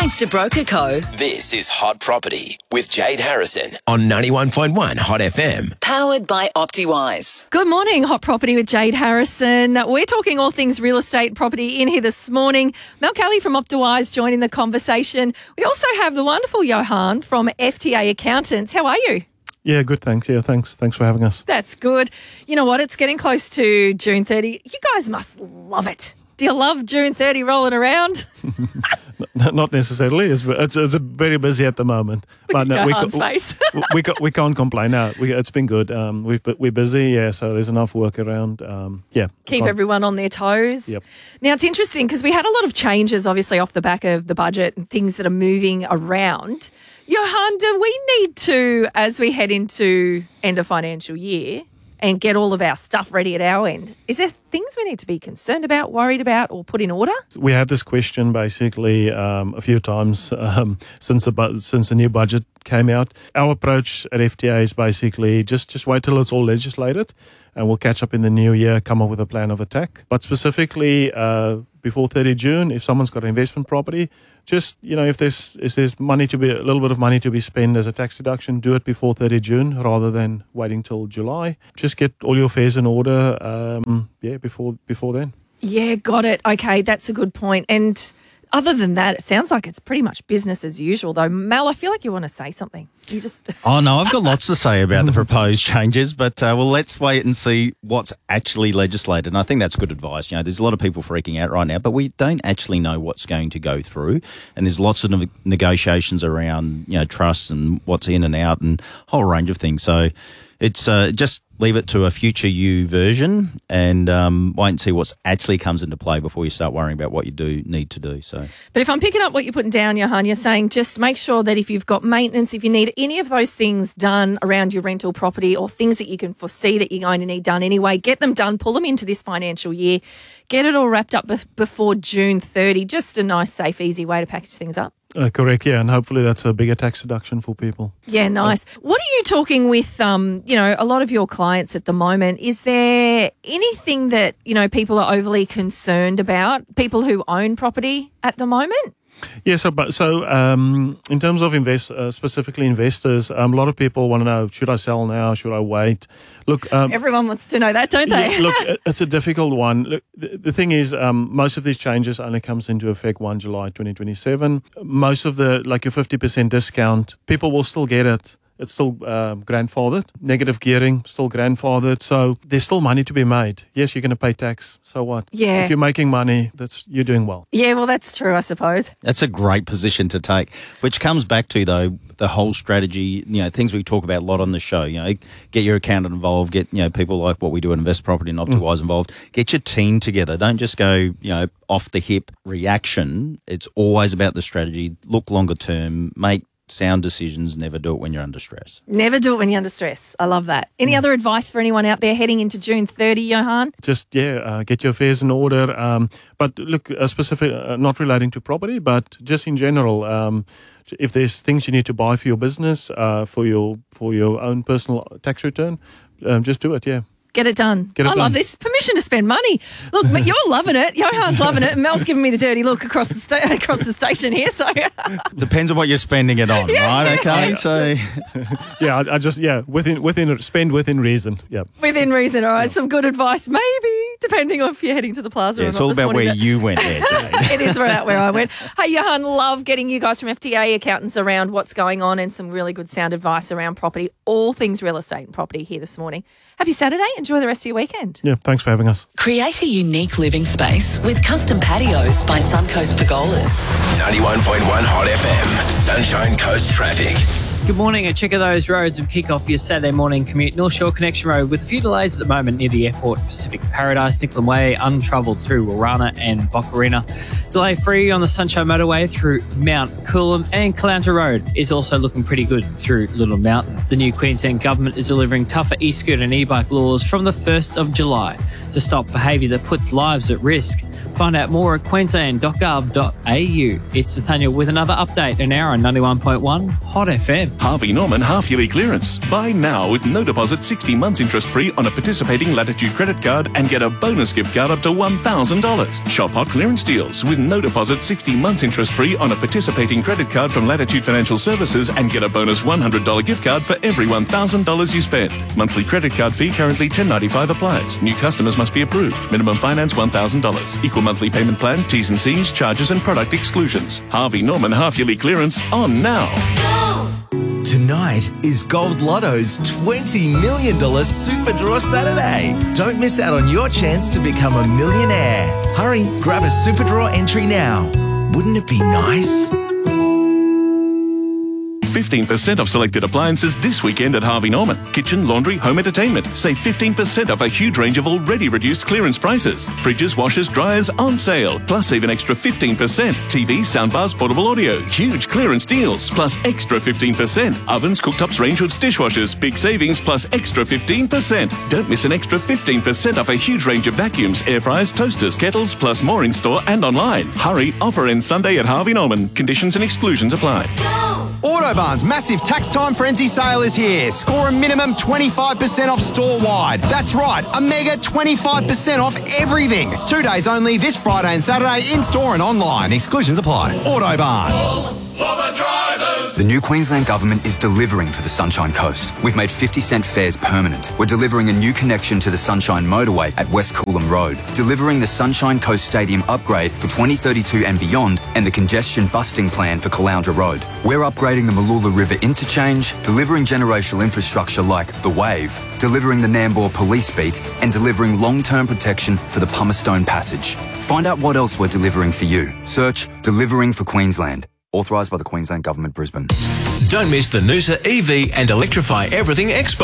Thanks to Broker Co. This is Hot Property with Jade Harrison on 91.1 Hot FM. Powered by Optiwise. Good morning, Hot Property with Jade Harrison. We're talking all things real estate property in here this morning. Mel Kelly from Optiwise joining the conversation. We also have the wonderful Johan from FTA Accountants. How are you? Yeah, good, thanks. Yeah, thanks for having us. That's good. You know what? It's getting close to June 30. You guys must love it. Do you love June 30 rolling around? Not necessarily. It's very busy at the moment. But no, we can't complain. No, it's been good. We're busy, yeah, so there's enough work around. Keep everyone on their toes. Yep. Now, it's interesting because we had a lot of changes, obviously, off the back of the budget and things that are moving around. Johan, do we need to, as we head into end of financial year and get all of our stuff ready at our end, is there things we need to be concerned about, worried about, or put in order? We had this question basically a few times since the new budget came out. Our approach at FTA is basically just wait till it's all legislated, and we'll catch up in the new year, come up with a plan of attack. But specifically before 30 June, if someone's got an investment property, just, if there's money to be, a little bit of money to be spent as a tax deduction, do it before 30 June rather than waiting till July. Just get all your affairs in order, before then. Yeah, got it. Okay, that's a good point. And other than that, it sounds like it's pretty much business as usual, though. Mel, I feel like you want to say something. You just... Oh, no, I've got lots to say about the proposed changes, but, let's wait and see what's actually legislated. And I think that's good advice. There's a lot of people freaking out right now, but we don't actually know what's going to go through. And there's lots of negotiations around, trusts and what's in and out and a whole range of things. So it's just leave it to a future you version and wait and see what actually comes into play before you start worrying about what you do need to do. So, but if I'm picking up what you're putting down, Johan, you're saying just make sure that if you've got maintenance, if you need any of those things done around your rental property or things that you can foresee that you're going to need done anyway, get them done, pull them into this financial year, get it all wrapped up before June 30. Just a nice, safe, easy way to package things up. Correct, yeah, and hopefully that's a bigger tax deduction for people. Yeah, nice. What are you talking with, a lot of your clients at the moment? Is there anything that, people are overly concerned about, people who own property at the moment? Yeah, so in terms of specifically investors, a lot of people want to know, should I sell now? Should I wait? Look, everyone wants to know that, don't they? Look, it's a difficult one. Look, the thing is, most of these changes only comes into effect 1 July 2027. Most of your 50% discount, people will still get it. It's still grandfathered. Negative gearing, still grandfathered. So there's still money to be made. Yes, you're going to pay tax. So what? Yeah. If you're making money, you're doing well. Yeah, well, that's true, I suppose. That's a great position to take, which comes back to, though, the whole strategy, things we talk about a lot on the show. Get your accountant involved, get, people like what we do at Invest Property and Optiwise involved. Get your team together. Don't just go, off the hip reaction. It's always about the strategy. Look longer term, make sound decisions, never do it when you're under stress. Never do it when you're under stress. I love that. Any other advice for anyone out there heading into June 30, Johan? Just, get your affairs in order. But look, specific, not relating to property, but just in general, if there's things you need to buy for your business, for your own personal tax return, just do it, yeah. Get it done. I love this. Permission to spend money. Look, you're loving it. Johan's loving it. And Mel's giving me the dirty look across the station here. So depends on what you're spending it on, right? Okay, so spend within reason. Yeah, within reason. All right, some good advice, maybe depending on if you're heading to the plaza. Yeah, it's all about where you went there, Jane. It is about where I went. Hey, Johan, love getting you guys from FTA Accountants around what's going on and some really good sound advice around property, all things real estate and property here this morning. Happy Saturday. Enjoy the rest of your weekend. Yeah, thanks for having us. Create a unique living space with custom patios by Suncoast Pergolas. 91.1 Hot FM, Sunshine Coast Traffic. Good morning. A check of those roads will kick off your Saturday morning commute. North Shore Connection Road with a few delays at the moment near the airport. Pacific Paradise, Nicklin Way, untroubled through Warana and Bocarina. Delay free on the Sunshine Motorway through Mount Coolum, and Caloundra Road is also looking pretty good through Little Mountain. The new Queensland government is delivering tougher e-scooter and e-bike laws from the 1st of July to stop behaviour that puts lives at risk. Find out more at queensland.gov.au. It's Nathaniel with another update, an hour on 91.1 Hot FM. Harvey Norman half-yearly clearance. Buy now with no deposit, 60 months interest-free on a participating Latitude credit card and get a bonus gift card up to $1,000. Shop hot clearance deals with no deposit, 60 months interest-free on a participating credit card from Latitude Financial Services and get a bonus $100 gift card for every $1,000 you spend. Monthly credit card fee currently $10.95 applies. New customers must be approved. Minimum finance $1,000. Equal monthly payment plan, T's and C's, charges and product exclusions. Harvey Norman half-yearly clearance on now. Tonight is Gold Lotto's $20 million Super Draw Saturday. Don't miss out on your chance to become a millionaire. Hurry, grab a Super Draw entry now. Wouldn't it be nice? 15% off selected appliances this weekend at Harvey Norman. Kitchen, laundry, home entertainment. Save 15% off a huge range of already reduced clearance prices. Fridges, washers, dryers on sale. Plus save an extra 15%. TVs, soundbars, portable audio. Huge clearance deals. Plus extra 15%. Ovens, cooktops, range hoods, dishwashers. Big savings plus extra 15%. Don't miss an extra 15% off a huge range of vacuums, air fryers, toasters, kettles, plus more in store and online. Hurry, offer ends Sunday at Harvey Norman. Conditions and exclusions apply. Autobarn's massive tax time frenzy sale is here. Score a minimum 25% off store-wide. That's right, a mega 25% off everything. 2 days only, this Friday and Saturday, in-store and online. Exclusions apply. Autobarn. The new Queensland Government is delivering for the Sunshine Coast. We've made 50-cent fares permanent. We're delivering a new connection to the Sunshine Motorway at West Coolum Road, delivering the Sunshine Coast Stadium upgrade for 2032 and beyond, and the congestion busting plan for Caloundra Road. We're upgrading the Mooloola River interchange, delivering generational infrastructure like The Wave, delivering the Nambour Police Beat, and delivering long-term protection for the Pumicestone Passage. Find out what else we're delivering for you. Search Delivering for Queensland. Authorised by the Queensland Government, Brisbane. Don't miss the Noosa EV and Electrify Everything Expo.